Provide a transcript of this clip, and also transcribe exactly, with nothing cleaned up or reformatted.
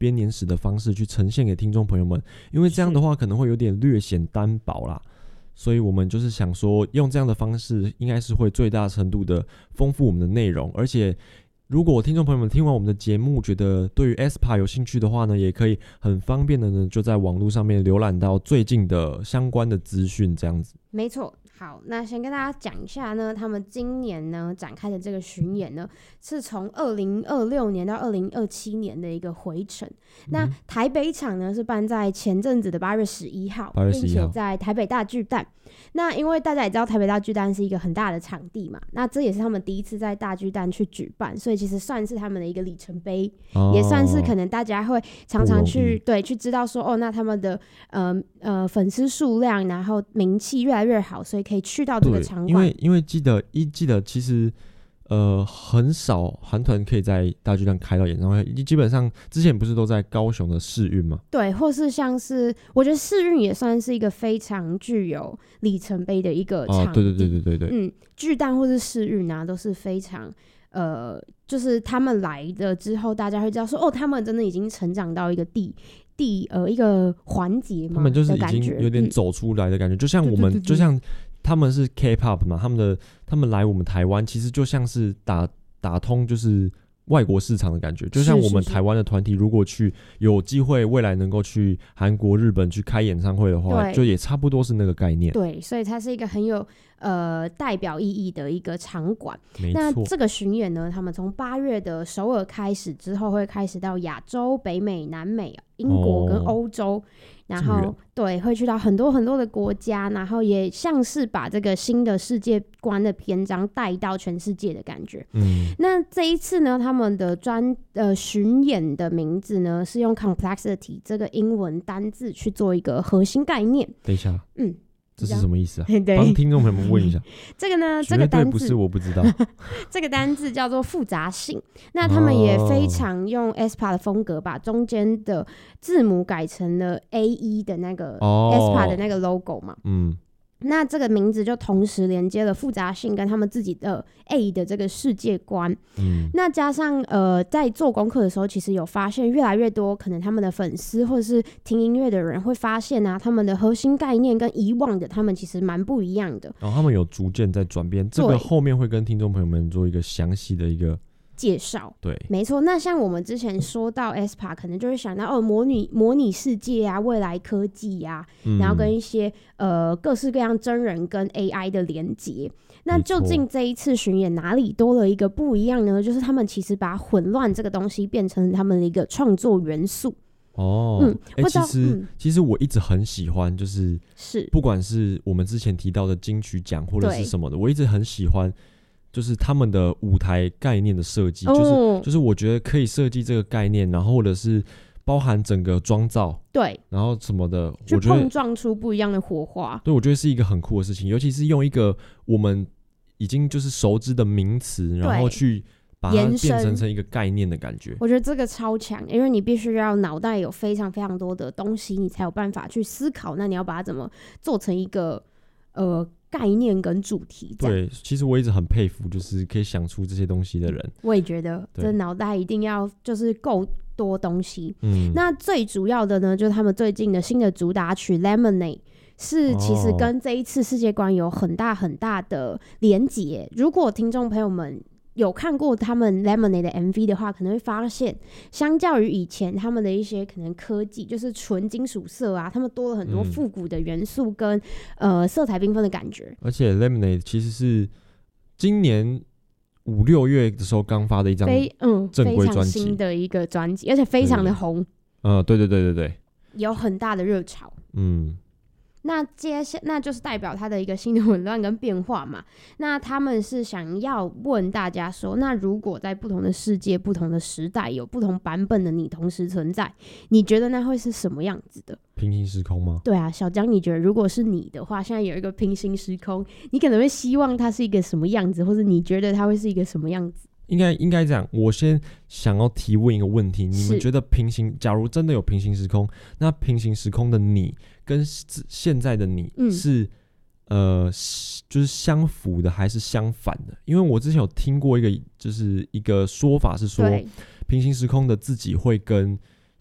编年史的方式去呈现给听众朋友们，因为这样的话可能会有点略显单薄啦，所以我们就是想说用这样的方式应该是会最大程度的丰富我们的内容，而且如果听众朋友们听完我们的节目觉得对于 E S P A 有兴趣的话呢，也可以很方便的呢就在网络上面浏览到最近的相关的资讯这样子。 没错。好，那先跟大家讲一下呢，他们今年呢展开的这个巡演呢，是从二零二六年到二零二七年的一个回程。嗯、那台北场呢是办在前阵子的八月十一号，并且在台北大巨蛋。那因为大家也知道台北大巨蛋是一个很大的场地嘛，那这也是他们第一次在大巨蛋去举办，所以其实算是他们的一个里程碑，哦、也算是可能大家会常常去对去知道说哦，那他们的呃呃粉丝数量，然后名气越来越好，所以可以去到这个场馆。 因为因为记得一记得其实。呃，很少韩团可以在大巨蛋开到演唱会，基本上之前不是都在高雄的世运吗？ 对，或是像是我觉得世运也算是一个非常具有里程碑的一个场地，哦、 对对对对对对， 嗯，巨蛋或是世运啊，都是非常呃，就是他们来了之后，大家会知道说，哦，他们真的已经成长到一个地。第呃一个环节嘛， 他们就是已经有点走出来的感觉，嗯、就像我们对对对对，就像他们是 K-pop 嘛，他们的他们来我们台湾，其实就像是打打通就是外国市场的感觉，就像我们台湾的团体如果去有机会未来能够去韩国、日本去开演唱会的话，就也差不多是那个概念。 对，所以它是一个很有呃代表意义的一个场馆。那这个巡演呢，他们从八月的首尔开始之后，会开始到亚洲、北美、南美、英国跟欧洲。哦，然后对，会去到很多很多的国家，然后也像是把这个新的世界观的篇章带到全世界的感觉。嗯，那这一次呢，他们的专呃巡演的名字呢是用 complexity 这个英文单字去做一个核心概念。 等一下，嗯。这是什么意思啊？ 对， 帮听众朋友们问一下。 这个呢，这个单字不是我不知道。 这个单字叫做复杂性。那他们也非常用 E S P A 的风格，把中间的字母改成了 A E 的那个 E S P A 的那个 logo 嘛。嗯。那这个名字就同时连接了复杂性跟他们自己的 A 的这个世界观。嗯，那加上呃，在做功课的时候，其实有发现越来越多可能他们的粉丝或者是听音乐的人会发现啊，他们的核心概念跟以往的他们其实蛮不一样的。 然后他们有逐渐在转变，这个后面会跟听众朋友们做一个详细的一个介绍。 对， 没错。那像我们之前说到 E S P A 可能就会想到哦，模拟模拟世界啊，未来科技啊，嗯、然后跟一些呃各式各样真人跟 A I 的连结。那究竟这一次巡演哪里多了一个不一样呢？就是他们其实把混乱这个东西变成他们的一个创作元素。 哦，嗯，欸、其实、嗯、其实我一直很喜欢，就是是不管是我们之前提到的金曲奖或者是什么的，我一直很喜欢。就是他们的舞台概念的设计，哦、就是就是我觉得可以设计这个概念，然后或者是包含整个妆造， 对， 然后什么的， 去碰撞出不一样的火花。 对，我觉得是一个很酷的事情，尤其是用一个我们已经就是熟知的名词，然后去把它变成成一个概念的感觉。 我觉得这个超强，因为你必须要脑袋有非常非常多的东西，你才有办法去思考。那你要把它怎么做成一个呃。概念跟主题。 对，其实我一直很佩服就是可以想出这些东西的人。 我也觉得这脑袋一定要就是够多东西。嗯，那最主要的呢就是他们最近的新的主打曲 Lemonade 是其实跟这一次世界观有很大很大的连结。如果听众朋友们有看过他们 Lemonade 的 M V 的话，可能会发现相较于以前他们的一些可能科技就是纯金属色啊，他们多了很多复古的元素跟、嗯、呃色彩缤纷的感觉。 而且 Lemonade 其实是今年五六月的时候刚发的一张正规专辑、嗯、非常新的一个专辑，而且非常的红。 嗯，对对对对对， 有很大的热潮。嗯。那接下那就是代表它的一个新的混乱跟变化嘛。那他们是想要问大家说，那如果在不同的世界、不同的时代，有不同版本的你同时存在，你觉得那会是什么样子的？ 平行时空吗？ 对啊，小江，你觉得如果是你的话，现在有一个平行时空，你可能会希望它是一个什么样子，或者你觉得它会是一个什么样子？ 应该应该这样，我先想要提问一个问题，你们觉得平行，假如真的有平行时空，那平行时空的你跟现在的你是、嗯、呃就是相符的还是相反的？因为我之前有听过一个就是一个说法是说，平行时空的自己会跟